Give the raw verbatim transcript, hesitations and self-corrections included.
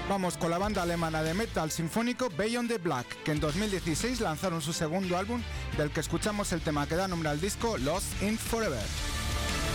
Vamos con la banda alemana de metal sinfónico Beyond the Black, que en dos mil dieciséis lanzaron su segundo álbum, del que escuchamos el tema que da nombre al disco, Lost in Forever.